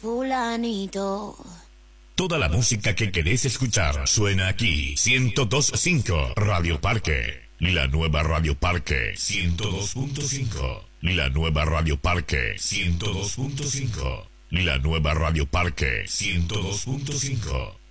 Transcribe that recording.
fulanito. Toda la música que querés escuchar suena aquí. 102.5 Radio Parque. La nueva Radio Parque 102.5. La nueva Radio Parque 102.5. La nueva Radio Parque 102.5.